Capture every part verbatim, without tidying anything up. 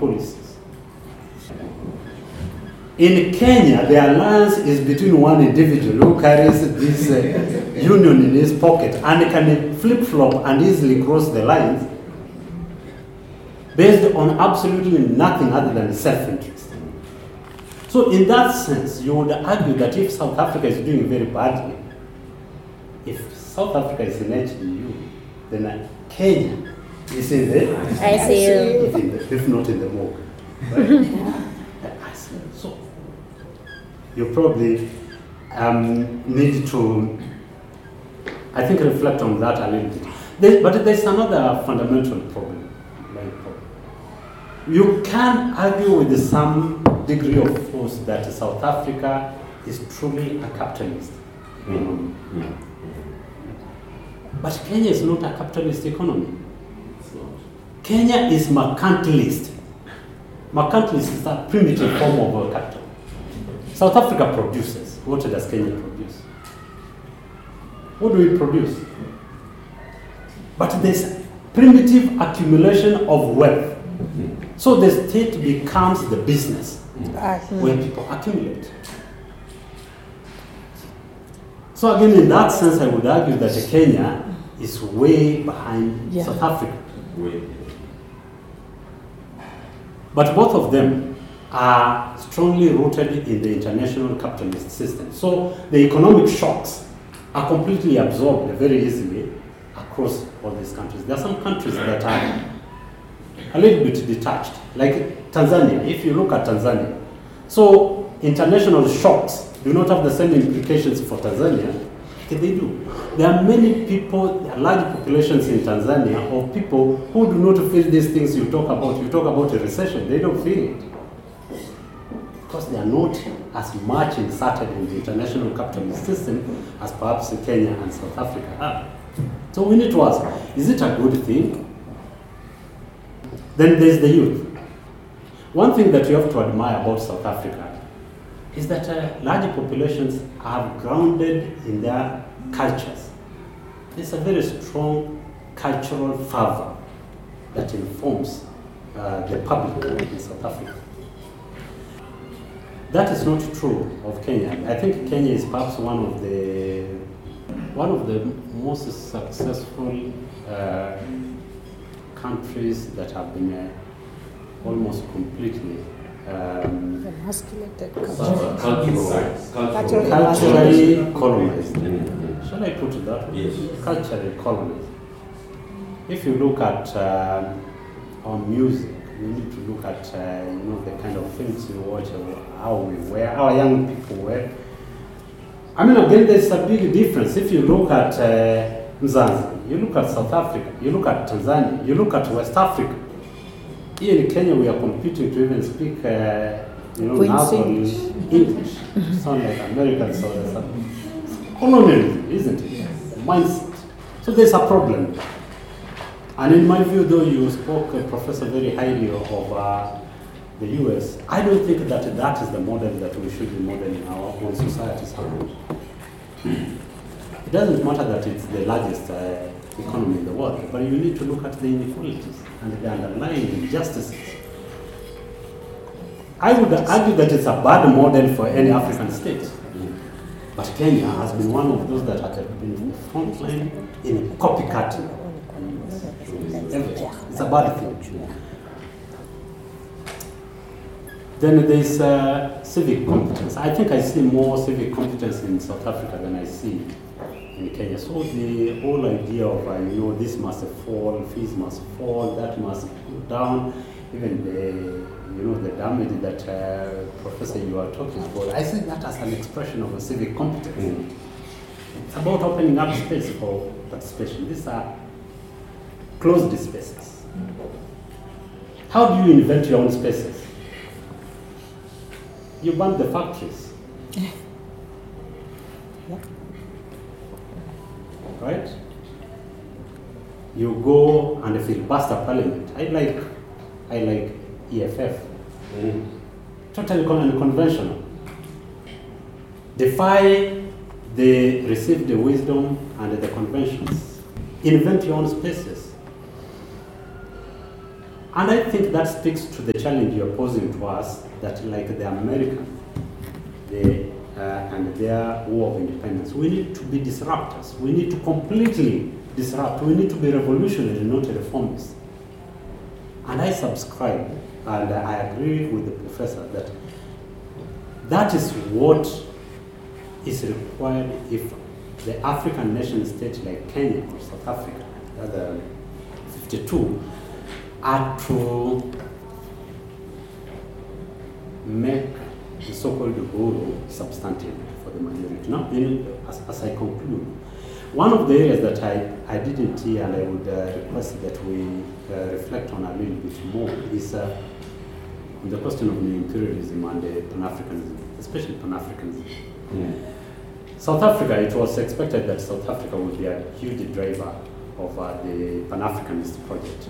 policies. In Kenya, the alliance is between one individual who carries this uh, union in his pocket and can flip-flop and easily cross the lines based on absolutely nothing other than self-interest. So in that sense, you would argue that if South Africa is doing very badly, if South Africa is in H D U, then uh, Kenya is in the I see you. if, in the, if not in the morgue. Right? So you probably um, need to, I think, reflect on that a little bit. There, but there's another fundamental problem. You can argue with some degree of force that South Africa is truly a capitalist economy. Mm-hmm. But Kenya is not a capitalist economy. Kenya is mercantilist. Mercantilist is a primitive form of capital. South Africa produces. What does Kenya produce? What do we produce? But there's primitive accumulation of wealth. So the state becomes the business where people accumulate. So again, in that sense, I would argue that Kenya is way behind yeah. South Africa. Way. But both of them are strongly rooted in the international capitalist system. So the economic shocks are completely absorbed very easily across all these countries. There are some countries that are a little bit detached, like Tanzania. If you look at Tanzania, so international shocks do not have the same implications for Tanzania. Okay, they do. There are many people, large populations in Tanzania of people who do not feel these things you talk about. You talk about a recession, they don't feel it. Because they are not as much inserted in the international capitalist system as perhaps Kenya and South Africa are. So we need to ask, is it a good thing? Then there's the youth. One thing that you have to admire about South Africa is that uh, large populations are grounded in their cultures. There's a very strong cultural fervor that informs uh, the public in South Africa. That is not true of Kenya. I think Kenya is perhaps one of the one of the most successful uh, countries that have been uh, almost completely um, cultural. culturally, culturally colonized. Mm-hmm. Shall I put it that way? Yes. Culturally colonized. If you look at uh, our music, you need to look at uh, you know the kind of films we watch, or how we wear, how young people wear. I mean, again, there's a big difference. If you look at uh, Mzanzi, you look at South Africa, you look at Tanzania, you look at West Africa. Here in Kenya, we are competing to even speak, uh, you know, nasal English. Sound like Americans or something. Colonialism, isn't it? Mindset. So there's a problem. And in my view, though you spoke, uh, Professor, very highly of uh, the U S, I don't think that that is the model that we should be modeling our own societies around. It doesn't matter that it's the largest uh, economy in the world, but you need to look at the inequalities and the underlying injustices. I would argue that it's a bad model for any African state. But Kenya has been one of those that have been in the front line in copycatting. It's a bad thing. Then there's uh, civic competence. I think I see more civic competence in South Africa than I see in Kenya. So the whole idea of, uh, you know, this must fall, fees must fall, that must go down, even the, you know, the damage that uh, Professor you are talking about, I see that as an expression of a civic competence. Mm. It's about opening up space for participation. These are closed spaces. How do you invent your own spaces? You burn the factories. Right? You go and filibuster parliament. I like, I like E F F. Mm. Totally unconventional. Defy the received wisdom and the conventions. Invent your own spaces. And I think that speaks to the challenge you're posing to us, that like the American, the, uh, and their war of independence, we need to be disruptors. We need to completely disrupt. We need to be revolutionary, not reformist. And I subscribe, and I agree with the professor that that is what is required if the African nation state like Kenya or South Africa, the other fifty-two, are to make the so-called Uhuru substantive for the majority. Now, in, as, as I conclude, one of the areas that I, I didn't hear and I would uh, request that we uh, reflect on a little bit more is uh, the question of imperialism and uh, Pan-Africanism, especially Pan-Africanism. Mm. South Africa, it was expected that South Africa would be a huge driver of uh, the Pan-Africanist project.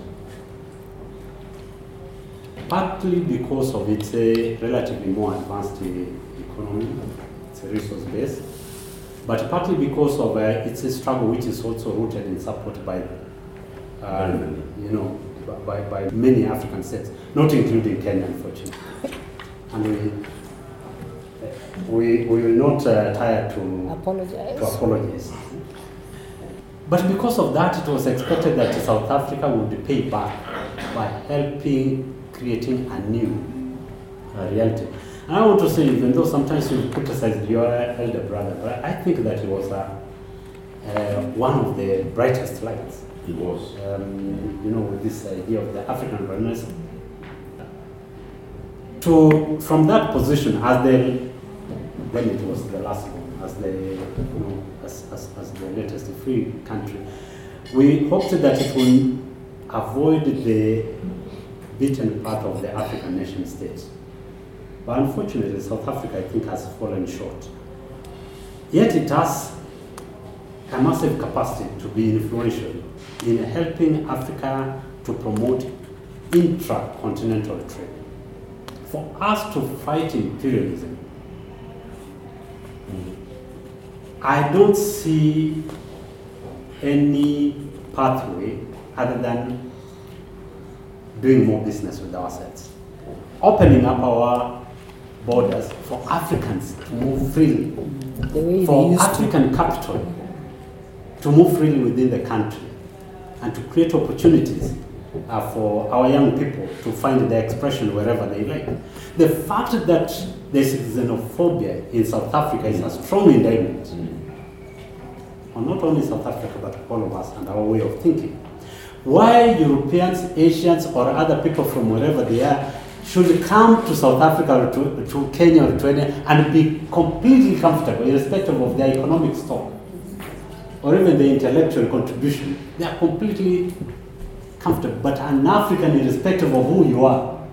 Partly because of its uh, relatively more advanced uh, economy, it's a resource base, but partly because of uh, its a struggle which is also rooted in support by, uh, you know, by, by many African states, not including Kenya, unfortunately. And we, we, we will not uh, tire to apologize. to apologize. But because of that, it was expected that South Africa would pay back by helping creating a new uh, reality. And I want to say, even though sometimes you criticize your elder brother, but I think that he was uh, uh, one of the brightest lights. He was. Um, you know, with this idea of the African Renaissance. To, from that position, as the, then it was the last one, as the, you know, as, as, as the latest free country, we hoped that it would avoid the beaten path of the African nation states. But unfortunately, South Africa, I think, has fallen short. Yet it has a massive capacity to be influential in helping Africa to promote intra-continental trade. For us to fight imperialism, I don't see any pathway other than doing more business with ourselves. Opening up our borders for Africans to move freely, for African capital to move freely within the country, and to create opportunities uh, for our young people to find their expression wherever they like. The fact that there's xenophobia in South Africa is a strong indictment on not only South Africa but all of us and our way of thinking. Why Europeans, Asians, or other people from wherever they are should come to South Africa or to, to Kenya or to any and be completely comfortable, irrespective of their economic stock or even their intellectual contribution. They are completely comfortable. But an African, irrespective of who you are,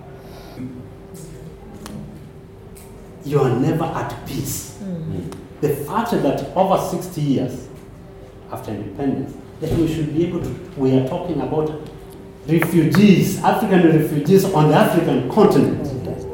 you are never at peace. Mm. The fact that over sixty years after independence, that we should be able to, we are talking about refugees, African refugees on the African continent.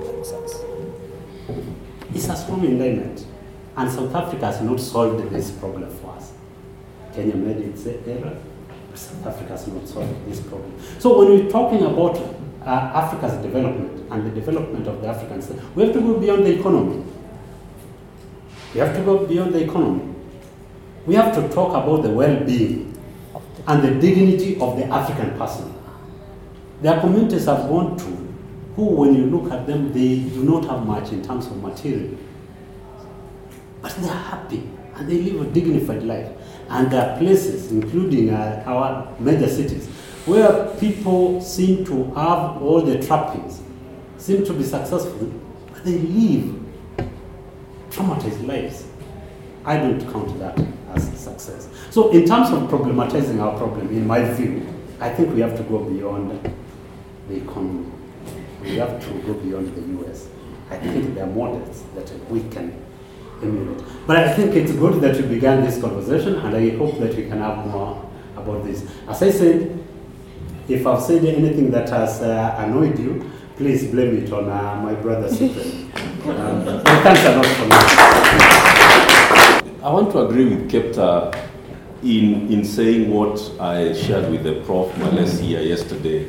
It's a strong indictment. And South Africa has not solved this problem for us. Kenya made its error, but South Africa has not solved this problem. So when we're talking about uh, Africa's development and the development of the African state, we have to go beyond the economy. We have to go beyond the economy. We have to talk about the well-being and the dignity of the African person. There are communities I've gone to who, when you look at them, they do not have much in terms of material. But they're happy and they live a dignified life. And there are places, including uh, our major cities, where people seem to have all the trappings, seem to be successful, but they live traumatized lives. I don't count that as success. So in terms of problematizing our problem, in my view, I think we have to go beyond the economy. We have to go beyond the U S. I think there are models that we can emulate. But I think it's good that we began this conversation, and I hope that we can have more about this. As I said, if I've said anything that has uh, annoyed you, please blame it on uh, my brother Cyprian. um, thanks a lot for me. I want to agree with Kepta in, in saying what I shared with the Professor Malaysia yesterday,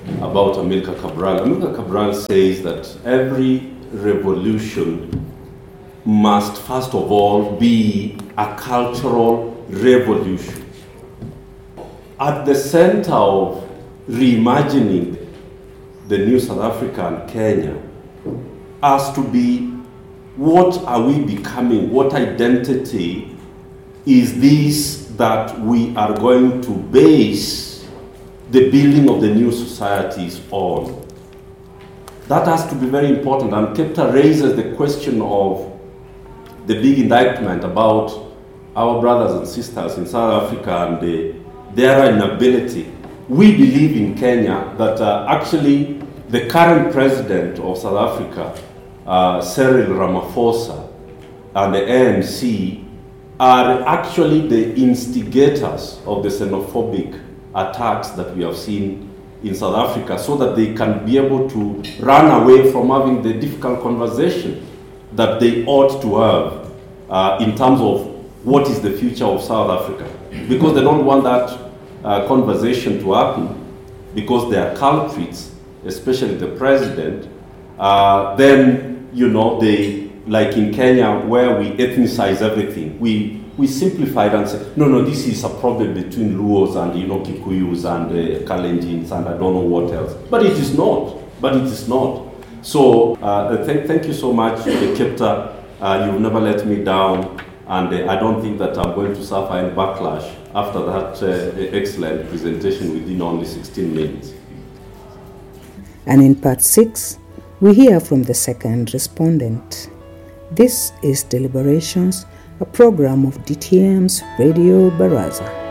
about Amilcar Cabral. Amilcar Cabral says that every revolution must first of all be a cultural revolution. At the center of reimagining the new South Africa and Kenya has to be, what are we becoming? What identity is this that we are going to base the building of the new societies on? That has to be very important, and Kepta raises the question of the big indictment about our brothers and sisters in South Africa and the, their inability. We believe in Kenya that uh, actually the current president of South Africa, uh, Cyril Ramaphosa, and the A N C are actually the instigators of the xenophobic attacks that we have seen in South Africa, so that they can be able to run away from having the difficult conversation that they ought to have uh, in terms of what is the future of South Africa. Because they don't want that uh, conversation to happen, because they are culprits, especially the president. Uh, then, you know, they, like in Kenya, where we ethnicize everything, we we simplified and said, no, no, this is a problem between Luos and, you know, Kikuyus and uh, Kalenjins and I don't know what else. But it is not. But it is not. So uh, th- thank you so much, Kepta. Uh, you've never let me down, and uh, I don't think that I'm going to suffer any backlash after that uh, excellent presentation within only sixteen minutes. And in part six, we hear from the second respondent. This is Deliberations, a program of D T M's Radio Baraza.